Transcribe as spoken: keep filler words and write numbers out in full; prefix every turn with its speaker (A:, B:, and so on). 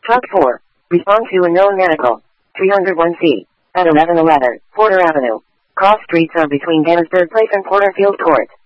A: Truck four. Respond to unknown medical. three oh one C. At eleven eleven, Porter Avenue. Cross streets are between Gettysburg Place and Porterfield Court.